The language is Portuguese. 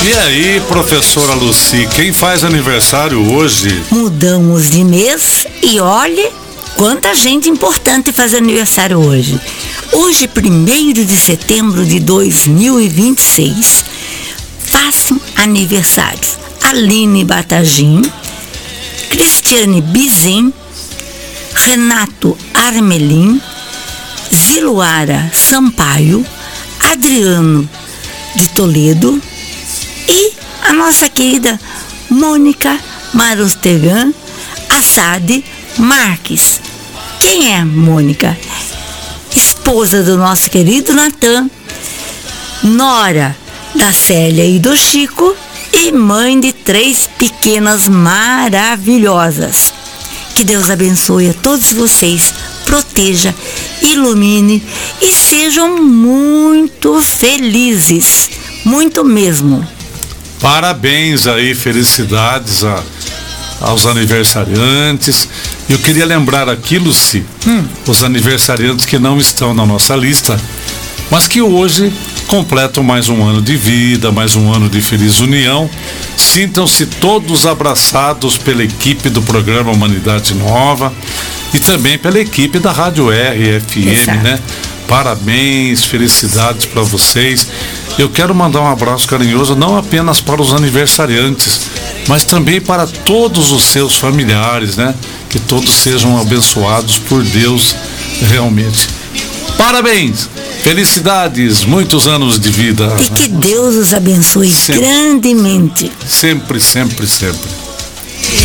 E aí, professora Lucy, quem faz aniversário hoje? Mudamos de mês e olhe quanta gente importante faz aniversário hoje. Hoje, 1º de setembro de 2026, façam aniversários Aline Batagim, Cristiane Bizin, Renato Armelin, Ziluara Sampaio, Adriano de Toledo e a nossa querida Mônica Marostegan Assad Marques. Quem é Mônica? Esposa do nosso querido Natan, nora da Célia e do Chico e mãe de 3 pequenas maravilhosas. Que Deus abençoe a todos vocês, proteja, ilumine e sejam muito felizes, muito mesmo. Parabéns aí, felicidades aos aniversariantes. Eu queria lembrar aqui, Lucy, os aniversariantes que não estão na nossa lista, mas que hoje completam mais um ano de vida, mais um ano de feliz união. Sintam-se todos abraçados pela equipe do programa Humanidade Nova e também pela equipe da Rádio RFM, né? Parabéns, felicidades para vocês. Eu quero mandar um abraço carinhoso não apenas para os aniversariantes, mas também para todos os seus familiares, né? Que todos sejam abençoados por Deus realmente. Parabéns, felicidades, muitos anos de vida. E que Deus os abençoe grandemente. Sempre, sempre, sempre.